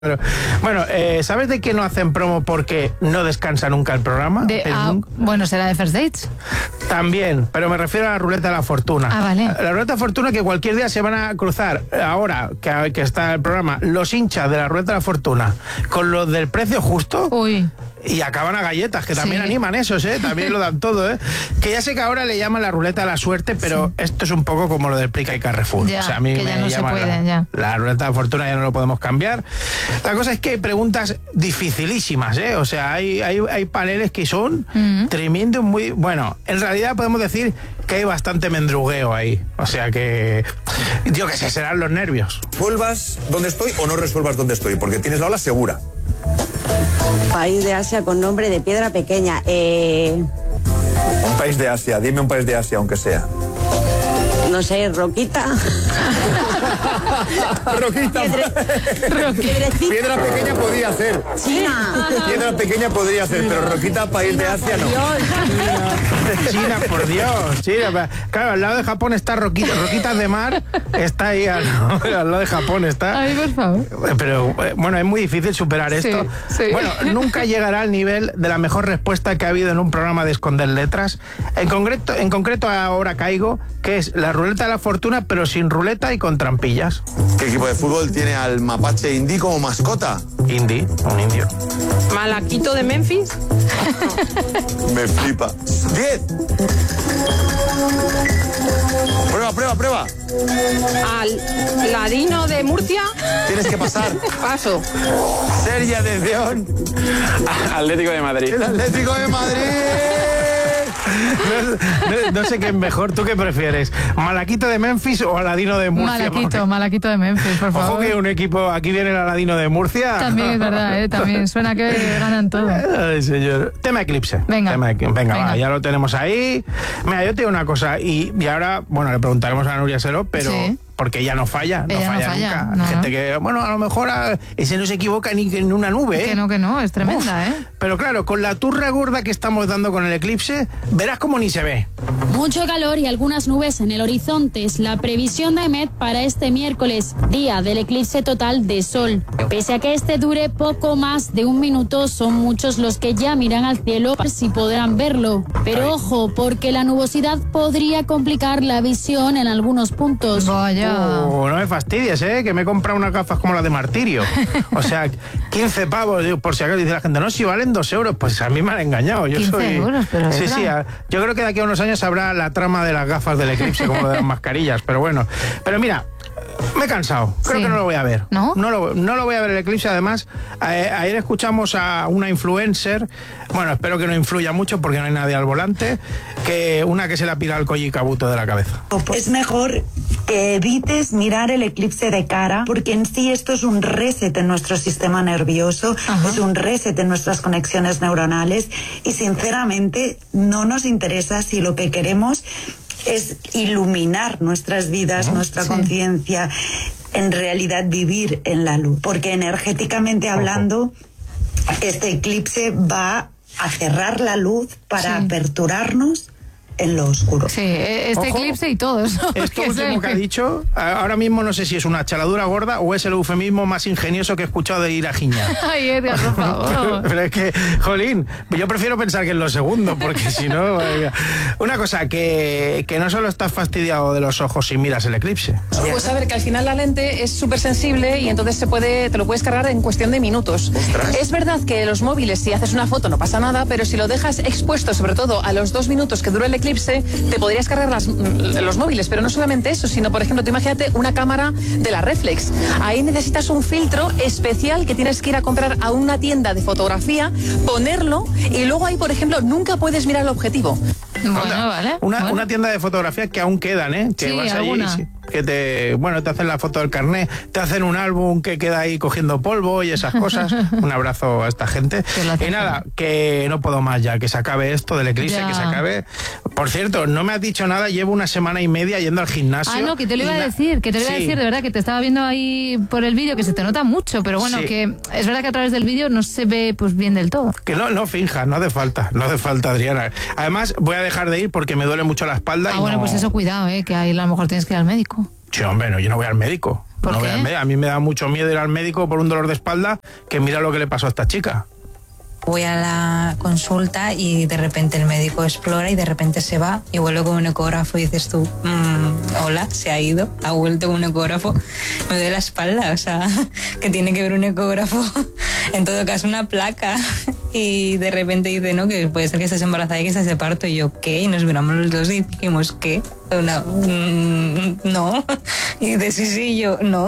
Bueno, ¿sabes de qué no hacen promo porque no descansa nunca el programa? Bueno, será de First Dates. También, pero me refiero a la ruleta de la fortuna. Vale. La ruleta de fortuna que cualquier día se van a cruzar, ahora que está el programa, los hinchas de la ruleta de la fortuna con los del precio justo. Uy. Y acaban a galletas, que también animan esos, también lo dan todo, Que ya sé que ahora le llaman la ruleta de la suerte, pero esto es un poco como lo del Prica y Carrefour. Ya, o sea, a mí que ya no se puede, la ruleta de fortuna ya no lo podemos cambiar. La cosa es que hay preguntas dificilísimas, O sea, hay paneles que son tremendos, muy... Bueno, en realidad podemos decir que hay bastante mendrugueo ahí. O sea que... Yo que sé, serán los nervios. ¿Resuelvas dónde estoy o no resuelvas dónde estoy? Porque tienes la ola segura. País de Asia con nombre de piedra pequeña. Un país de Asia, dime un país de Asia, aunque sea. No sé, Roquita. Roquita. Piedra pequeña podría ser. China. Piedra pequeña podría ser, pero Roquita, país de Asia, no. China, por Dios. China. Claro, al lado de Japón está Roquitas de Mar. Está ahí al lado de Japón está. Ay, por favor. Pero bueno, es muy difícil superar esto. Sí. Bueno, nunca llegará al nivel de la mejor respuesta que ha habido en un programa de esconder letras. En concreto ahora caigo, que es la ruleta de la fortuna, pero sin ruleta y con trampillas. ¿Qué equipo de fútbol tiene al mapache Indy como mascota? Un indio. Malaquito de Memphis. Me flipa. 10. Prueba. Al ladino de Murcia. Tienes que pasar. Paso. Seria atención. Atlético de Madrid. El Atlético de Madrid. No sé qué es mejor. ¿Tú qué prefieres? ¿Malaquito de Memphis o Aladino de Murcia? Malaquito de Memphis, por favor. Ojo que un equipo... Aquí viene el Aladino de Murcia. También es verdad, También suena que ganan todo. Ay, señor. Tema eclipse. Venga. Va, ya lo tenemos ahí. Mira, yo te digo una cosa. Y ahora, bueno, le preguntaremos a Nuria Seró, pero... Sí. Porque ella no falla nunca. No, gente que, bueno, a lo mejor ese no se equivoca ni en una nube. Que no, es tremenda, Pero claro, con la turra gorda que estamos dando con el eclipse, verás cómo ni se ve. Mucho calor y algunas nubes en el horizonte es la previsión de EMET para este miércoles, día del eclipse total de sol. Pese a que este dure poco más de un minuto, son muchos los que ya miran al cielo para ver si podrán verlo. Pero ojo, porque la nubosidad podría complicar la visión en algunos puntos. Vaya. No me fastidies, que me he comprado unas gafas como las de Martirio. O sea, 15 pavos, por si acaso dice la gente, no, si valen 2 euros, pues a mí me han engañado. 15 euros, pero sí, yo creo que de aquí a unos años habrá la trama de las gafas del eclipse, como de las mascarillas, pero bueno. Pero mira, me he cansado, creo que no lo voy a ver. ¿No? No lo voy a ver el eclipse. Además, ayer escuchamos a una influencer, bueno, espero que no influya mucho porque no hay nadie al volante, que se la pira al Koji Kabuto de la cabeza. Es mejor que evites mirar el eclipse de cara, porque en sí esto es un reset en nuestro sistema nervioso, es un reset en nuestras conexiones neuronales y sinceramente no nos interesa si lo que queremos es iluminar nuestras vidas, nuestra conciencia, en realidad vivir en la luz, porque energéticamente hablando este eclipse va a cerrar la luz para aperturarnos en lo oscuro. Sí, eclipse y todo eso. Esto último que ha dicho, ahora mismo no sé si es una chaladura gorda o es el eufemismo más ingenioso que he escuchado de ir a Giña. Ay, Edgar, por favor. Pero es que, jolín, yo prefiero pensar que es lo segundo, porque si no... Una cosa, que no solo estás fastidiado de los ojos si miras el eclipse. Pues a ver, que al final la lente es súper sensible y entonces te lo puedes cargar en cuestión de minutos. ¡Ostras! Es verdad que los móviles, si haces una foto no pasa nada, pero si lo dejas expuesto, sobre todo a los 2 minutos que dura el eclipse, te podrías cargar los móviles, pero no solamente eso, sino por ejemplo, tú imagínate una cámara de la reflex. Ahí necesitas un filtro especial que tienes que ir a comprar a una tienda de fotografía, ponerlo y luego ahí, por ejemplo, nunca puedes mirar el objetivo. Bueno, vale. Una tienda de fotografía que aún quedan, que sí, vas allí, alguna. que te hacen la foto del carnet, te hacen un álbum que queda ahí cogiendo polvo y esas cosas. Un abrazo a esta gente. Y nada, que no puedo más ya, que se acabe esto del eclipse, que se acabe. Por cierto, no me has dicho nada, llevo una semana y media yendo al gimnasio. No, que te lo iba a decir, de verdad, que te estaba viendo ahí por el vídeo, que se te nota mucho, pero bueno, que es verdad que a través del vídeo no se ve pues bien del todo. Que no finjas, no hace falta, Adriana. Además, voy a dejar de ir porque me duele mucho la espalda. Bueno, pues eso, cuidado, que ahí a lo mejor tienes que ir al médico. Sí, hombre, no, yo no voy al médico. ¿Por qué? A mí me da mucho miedo ir al médico por un dolor de espalda, que mira lo que le pasó a esta chica. Voy a la consulta y de repente el médico explora y de repente se va y vuelve con un ecógrafo y dices tú, hola, se ha ido, ha vuelto con un ecógrafo, me duele la espalda, o sea, que tiene que ver un ecógrafo, en todo caso una placa, y de repente dice, no, que puede ser que estés embarazada y que estés de parto, y yo, ¿qué? Y nos miramos los dos y dijimos, ¿qué? No, y dice, sí, yo, no,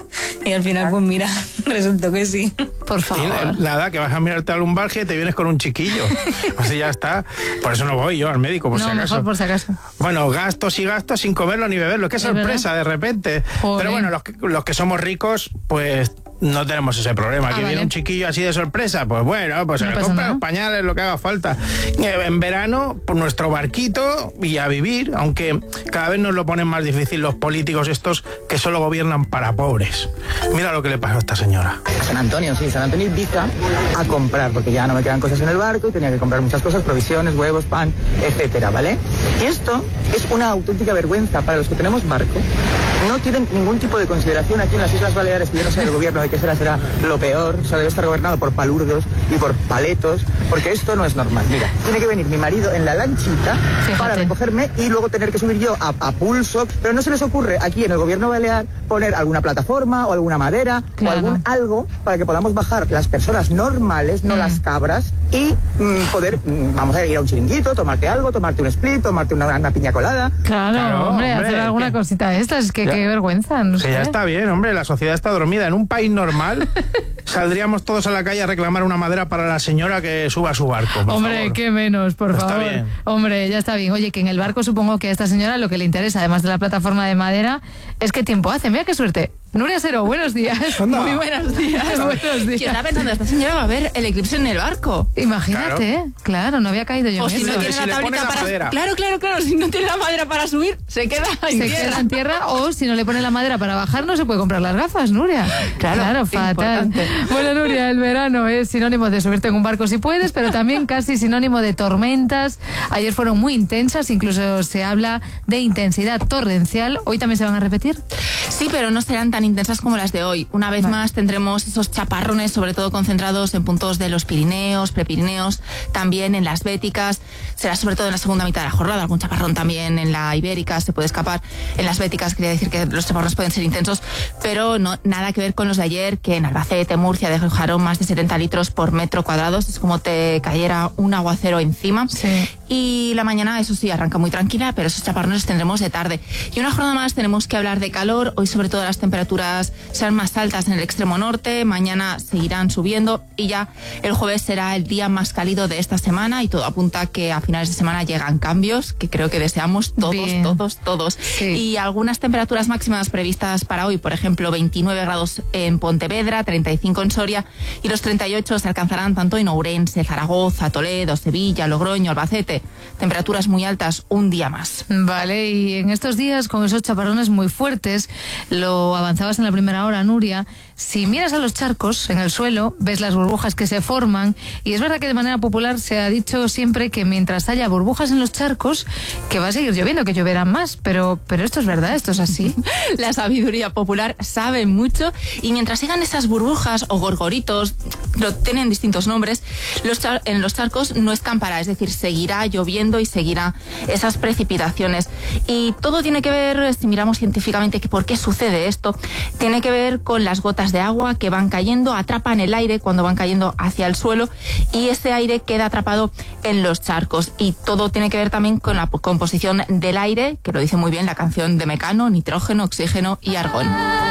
y al final pues mira, resultó que sí. Por favor. Sí, nada, que vas a mirarte la lumbalgia y te vienes con un chiquillo. Así ya está. Por eso no voy yo al médico, por si acaso. Mejor por si acaso. Bueno, gastos y gastos sin comerlo ni beberlo. Qué sorpresa, de repente. Joder. Pero bueno, los que somos ricos, pues no tenemos ese problema. Que viene un chiquillo así de sorpresa, pues bueno, pues se le compra los pañales, lo que haga falta. En verano, por nuestro barquito y a vivir, aunque cada vez nos lo ponen más difícil los políticos estos que solo gobiernan para pobres. Mira lo que le pasó a esta señora. San Antonio, sí, San Antonio Ibiza a comprar, porque ya no me quedan cosas en el barco y tenía que comprar muchas cosas, provisiones, huevos, pan, etcétera, ¿vale? Y esto es una auténtica vergüenza para los que tenemos barco. No tienen ningún tipo de consideración aquí en las Islas Baleares, que yo no sé el gobierno de qué será lo peor, o sea, debe estar gobernado por palurdos y por paletos, porque esto no es normal. Mira, tiene que venir mi marido en la lanchita para recogerme y luego tener que subir yo a pulso, pero no se les ocurre aquí en el gobierno balear poner alguna plataforma o alguna madera o algún algo para que podamos bajar las personas normales, no las cabras, y poder, vamos a ir a un chiringuito, tomarte algo, tomarte un split, tomarte una piña colada. Claro, hombre, hacer alguna cosita de estas, es que qué vergüenza, no sé. Ya está bien, hombre, la sociedad está dormida. En un país normal saldríamos todos a la calle a reclamar una madera para la señora que suba a su barco. Hombre, favor. qué menos, por favor. Está bien. Hombre, ya está bien. Oye, que en el barco supongo que a esta señora lo que le interesa, además de la plataforma de madera, es qué tiempo hace. Mira qué suerte. Nuria Sero, buenos días. Muy buenos días. Buenos días. ¿Quién sabe dónde esta señora va a ver el eclipse en el barco? Imagínate, claro, no había caído yo o en si eso. no tiene la tablita para... Claro, si no tiene la madera para subir, se queda en tierra. O si no le pone la madera para bajar, no se puede comprar las gafas, Nuria. Claro, fatal. Bueno, Nuria, el verano es sinónimo de subirte en un barco si puedes, pero también casi sinónimo de tormentas. Ayer fueron muy intensas, incluso se habla de intensidad torrencial. ¿Hoy también se van a repetir? Sí, pero no serán tan intensas como las de hoy. Una vez más tendremos esos chaparrones, sobre todo concentrados en puntos de los Pirineos, Prepirineos, también en las Béticas. Será sobre todo en la segunda mitad de la jornada. Algún chaparrón también en la Ibérica se puede escapar. En las Béticas quería decir que los chaparrones pueden ser intensos, pero no nada que ver con los de ayer, que en Albacete, Murcia, dejaron más de 70 litros por metro cuadrado. Es como te cayera un aguacero encima. Sí. Y la mañana, eso sí, arranca muy tranquila, pero esos chaparrones tendremos de tarde. Y una jornada más tenemos que hablar de calor. Hoy sobre todo las temperaturas serán más altas en el extremo norte, mañana seguirán subiendo y ya el jueves será el día más cálido de esta semana y todo apunta que a finales de semana llegan cambios que creo que deseamos todos. Sí. Y algunas temperaturas máximas previstas para hoy, por ejemplo, 29 grados en Pontevedra, 35 en Soria y los 38 se alcanzarán tanto en Ourense, Zaragoza, Toledo, Sevilla, Logroño, Albacete. Temperaturas muy altas un día más. Vale, y en estos días con esos chaparrones muy fuertes, lo avanzabas en la primera hora, Nuria, si miras a los charcos en el suelo, ves las burbujas que se forman, y es verdad que de manera popular se ha dicho siempre que mientras haya burbujas en los charcos, que va a seguir lloviendo, que lloverán más, pero esto es verdad, esto es así. La sabiduría popular sabe mucho, y mientras sigan esas burbujas o gorgoritos, tienen distintos nombres, en los charcos no escampará, es decir, seguirá lloviendo y seguirá esas precipitaciones. Y todo tiene que ver, si miramos científicamente que por qué sucede esto, tiene que ver con las gotas de agua que van cayendo, atrapan el aire cuando van cayendo hacia el suelo y ese aire queda atrapado en los charcos. Y todo tiene que ver también con la composición del aire, que lo dice muy bien la canción de Mecano, nitrógeno, oxígeno y argón.